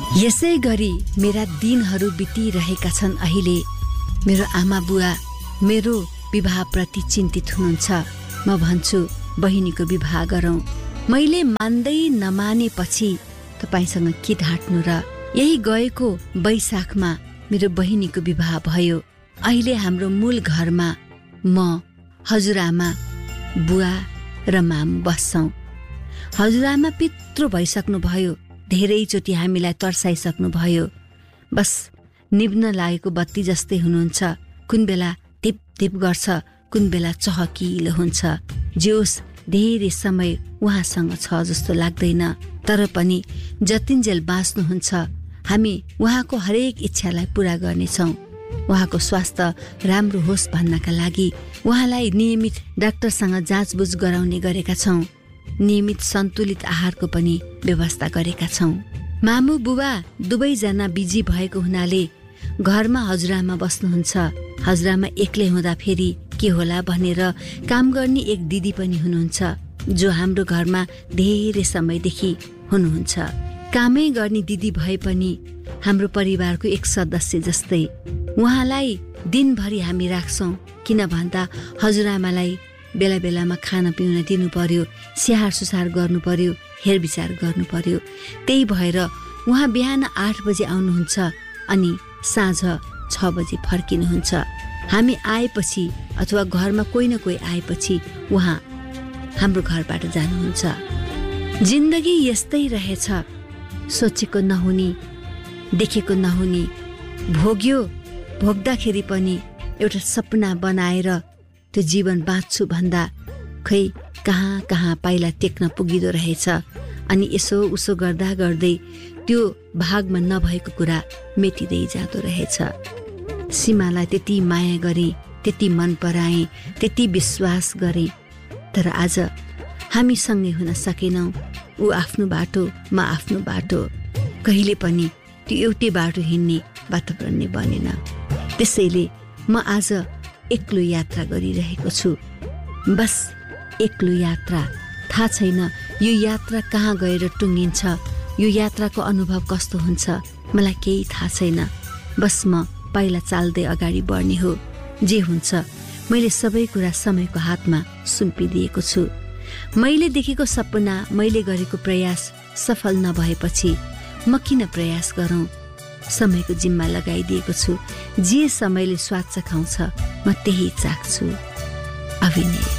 यसै गरी मेरा दिनहरू बितिरहेका छन् अहिले। मेरो आमा बुवा मेरो विवाहप्रति चिन्तित हुनुहुन्छ। म भन्छु बहिनीको विवाह गरौँ। मैले मान्दै नमानेपछि तपाईसँग के ढाँट्नु र। यही गएको वैशाखमा मेरो बहिनीको विवाह भयो। अहिले हाम्रो मूल घरमा म, हजुरआमा, बुवा र मामु बस्छौँ। हजुरआमा पित्रो भइसक्नु भयो। धेरैचोटि हामीलाई तर्साइसक्नु भयो। बस निभ्न लागेको बत्ती जस्तै हुनुहुन्छ। कुन बेला टिप टिप गर्छ, कुन बेला चहकिलो हुन्छ। जे होस् धेरै समय उहाँसँग छ जस्तो लाग्दैन। तर पनि जतिन्जेल बाँच्नुहुन्छ हामी उहाँको हरेक इच्छालाई पूरा गर्नेछौँ। उहाँको स्वास्थ्य राम्रो होस् भन्नका लागि उहाँलाई नियमित डाक्टरसँग जाँचबुझ गराउने गरेका छौँ। नियमित सन्तुलित आहारको पनि व्यवस्था गरेका छौँ। मामु बुबा दुवैजना बिजी भएको हुनाले घरमा हजुरआमा बस्नुहुन्छ। हजुरआमा एक्लै हुँदा फेरि के होला भनेर काम गर्ने एक दिदी पनि हुनुहुन्छ, जो हाम्रो घरमा धेरै समयदेखि हुनुहुन्छ। कामै गर्ने दिदी भए पनि हाम्रो परिवारको एक सदस्य जस्तै। उहाँलाई दिनभरि हामी राख्छौँ। किन भन्दा हजुरआमालाई बेला बेलामा खाना पिउन दिनु पर्यो, स्याहार सुसार गर्नु पर्यो, हेरविचार गर्नु पर्यो। त्यही भएर उहाँ बिहान 8 बजे आउनुहुन्छ अनि साँझ 6 बजे फर्किनुहुन्छ। हामी आएपछि अथवा घरमा कोही न कोही आएपछि उहाँ हाम्रो घरबाट जानुहुन्छ। जिन्दगी यस्तै रहेछ। सोचेको नहुने, देखेको नहुने, भोग्दाखेरि पनि एउटा सपना बनाएर त्यो जीवन बाँच्छु भन्दा खै कहाँ कहाँ पाइला टेक्न पुगिदो रहेछ। अनि यसो उसो गर्दा गर्दै त्यो भागमा नभएको कुरा मेटिँदै जाँदो रहेछ। सीमालाई त्यति माया गरेँ, त्यति मन पराएँ, त्यति विश्वास गरेँ। तर आज हामी सँगै हुन सकेनौँ। ऊ आफ्नो बाटो, म आफ्नो बाटो। कहिले पनि त्यो एउटै बाटो हिँड्ने वातावरण नै बनेन। त्यसैले म आज एक्लो यात्रा गरिरहेको छु। बस एक्लो यात्रा। थाहा छैन यो यात्रा कहाँ गएर टुङ्गिन्छ, यो यात्राको अनुभव कस्तो हुन्छ, मलाई केही थाहा छैन। बस म पाइला चाल्दै अगाडि बढ्ने हो। जे हुन्छ मैले सबै कुरा समयको हातमा सुम्पिदिएको छु। मैले देखेको सपना, मैले गरेको प्रयास सफल नभएपछि म किन प्रयास गरौँ। समयको जिम्मा लगाइदिएको छु। जे समयले स्वाद चखाउँछ म त्यही चाख्छु। अभिनय।